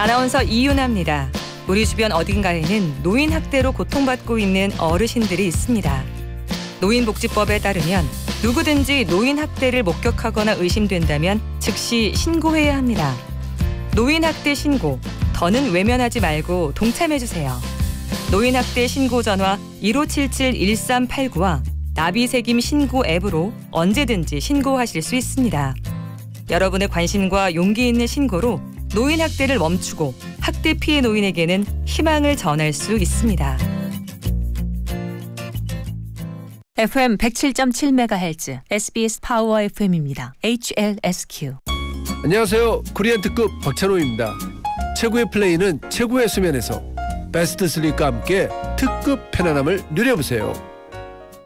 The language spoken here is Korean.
아나운서 이윤아입니다. 우리 주변 어딘가에는 노인 학대로 고통받고 있는 어르신들이 있습니다. 노인복지법에 따르면 누구든지 노인 학대를 목격하거나 의심된다면 즉시 신고해야 합니다. 노인 학대 신고, 더는 외면하지 말고 동참해주세요. 노인 학대 신고 전화 1577-1389와 나비새김 신고 앱으로 언제든지 신고하실 수 있습니다. 여러분의 관심과 용기 있는 신고로 노인 학대를 멈추고 학대 피해 노인에게는 희망을 전할 수 있습니다. FM 107.7MHz SBS 파워 FM입니다. HLSQ. 안녕하세요. 코리안 특급 박찬호입니다. 최고의 플레이는 최고의 수면에서 베스트 슬립과 함께 특급 편안함을 누려보세요.